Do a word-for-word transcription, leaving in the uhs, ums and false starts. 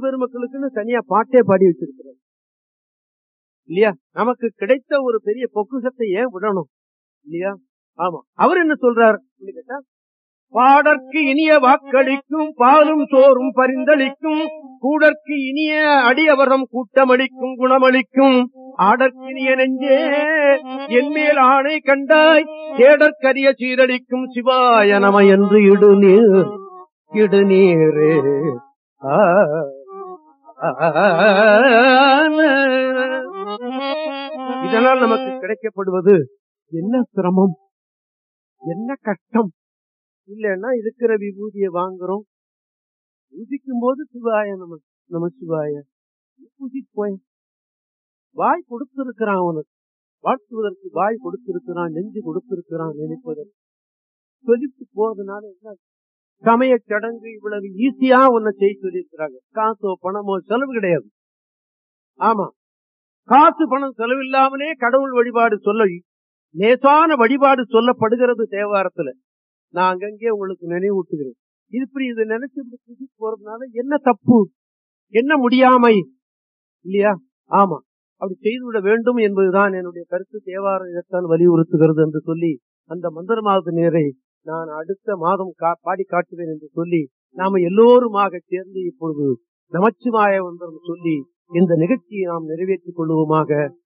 பெருமக்களுக்குன்னு தனியா பாட்டே பாடி வச்சிருக்கிறார் இல்லையா? நமக்கு கிடைத்த ஒரு பெரிய பொக்குஷத்தை ஏன் விடணும் இல்லையா? ஆமா. அவர் என்ன சொல்றார் கேட்டா, பாடற்கு இனிய வாக்களிக்கும் பாலும் சோறும் பரிந்தளிக்கும் கூடற்கு இனிய அடியவரம் கூட்டமளிக்கும் குணமளிக்கும் ஆடற்கினிய நெஞ்சே என்மேல் ஆணை கண்டாய் தேடற்கரிய சீரடிக்கும் சிவாய நம என்று இடுநீர் இடுநீரே. இதனால் நமக்கு கிடைக்கப்படுவது என்ன சிரமம், என்ன கஷ்டம் இல்லைன்னா இருக்கிற விபூதியை வாங்குறோம். பூஜிக்கும் போது சிவாய நம நம சிவாய பூஜிக்கு போய் வாய் கொடுத்திருக்கிறான், அவனுக்கு வாழ்த்துவதற்கு வாய் கொடுத்திருக்கிறான், நெஞ்சு கொடுத்திருக்கிறான், நினைப்பதற்கு சொல்லிட்டு போறதுனால என்ன சமய சடங்கு இவ்வளவு ஈஸியா உன்னை செய்ய சொல்லியிருக்கிறாங்க. காசோ பணமோ செலவு கிடையாது. ஆமா, காசு பணம் செலவில்லாமலே கடவுள் வழிபாடு சொல்ல லேசான வழிபாடு சொல்லப்படுகிறது தேவாரத்துல. நான் அங்கங்கே உங்களுக்கு நினைவூட்டுகிறேன். இப்படி இதை நினைச்சு போறதுனால என்ன தப்பு, என்ன முடியாமை இல்லையா? ஆமா, அப்படி செய்துவிட வேண்டும் என்பதுதான் என்னுடைய கருத்து. தேவாரம் இதைத்தான் வலியுறுத்துகிறது என்று சொல்லி அந்த மந்திரமாவது நேரை நான் அடுத்த மாதம் பாடி காட்டுவேன் என்று சொல்லி நாம எல்லோருமாக சேர்ந்து இப்பொழுது நமச்சிவாய மந்திரம் சொல்லி இந்த நிகழ்ச்சியை நாம் நிறைவேற்றிக் கொள்வோமாக.